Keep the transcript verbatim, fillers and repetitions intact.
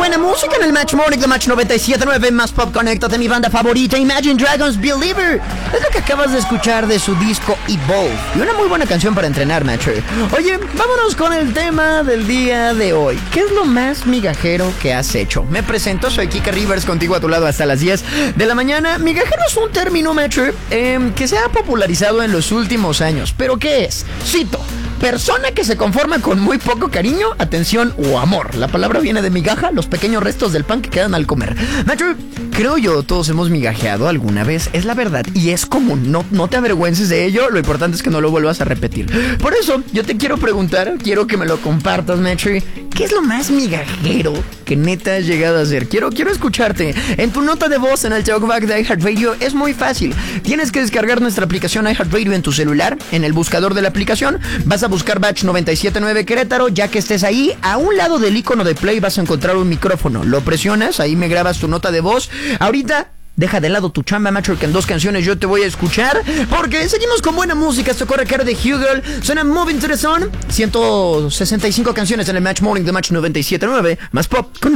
buena música en el Match Morning de Match noventa y siete punto nueve. Más pop, conéctate, mi banda favorita, Imagine Dragons Believer. Es lo que acabas de escuchar de su disco Evolve. Y una muy buena canción para entrenar, Matcher. Oye, vámonos con el tema del día de hoy. ¿Qué es lo más migajero que has hecho? Me presento, soy Kika Rivers, contigo a tu lado hasta las diez de la mañana. Migajero es un término, Matcher, eh, que se ha popularizado en los últimos años. ¿Pero qué es? Cito: persona que se conforma con muy poco cariño, atención o amor. La palabra viene de migaja, los pequeños restos del pan que quedan al comer. Nacho, creo yo, todos hemos migajeado alguna vez, es la verdad, y es común. No, no te avergüences de ello, lo importante es que no lo vuelvas a repetir. Por eso, yo te quiero preguntar, quiero que me lo compartas, Nacho. ¿Qué es lo más migajero que neta has llegado a hacer? Quiero, quiero escucharte. En tu nota de voz en el Talkback de iHeartRadio es muy fácil. Tienes que descargar nuestra aplicación iHeartRadio en tu celular. En el buscador de la aplicación vas a buscar Batch noventa y siete punto nueve Querétaro. Ya que estés ahí, a un lado del icono de play vas a encontrar un micrófono. Lo presionas, ahí me grabas tu nota de voz. Ahorita deja de lado tu chamba, macho, que en dos canciones yo te voy a escuchar, porque seguimos con buena música. Esto corre a cargo de Hugel, suena Moving to the Sun. ciento sesenta y cinco canciones en el Match Morning de Match noventa y siete punto nueve. Más pop con